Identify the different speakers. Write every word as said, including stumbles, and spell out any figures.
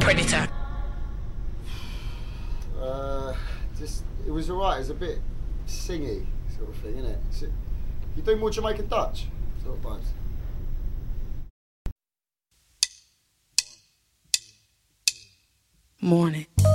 Speaker 1: Predator.
Speaker 2: Uh, just it was alright. It was a bit singy sort of thing, innit? So, you do more Jamaican Dutch sort of vibes.
Speaker 1: Morning.